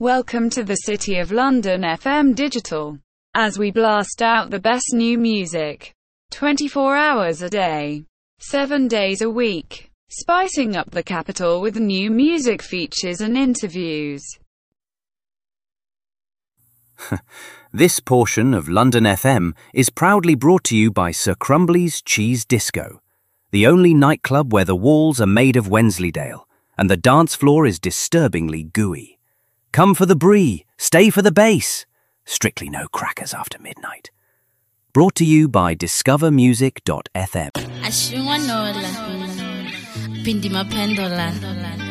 Welcome to the City of London FM Digital, as we blast out the best new music, 24 hours a day, 7 days a week, spicing up the capital with new music features and interviews. This portion of London FM is proudly brought to you by Sir Crumbly's Cheese Disco, the only nightclub where the walls are made of Wensleydale, and the dance floor is disturbingly gooey. Come for the brie, stay for the bass. Strictly no crackers after midnight. Brought to you by discovermusic.fm.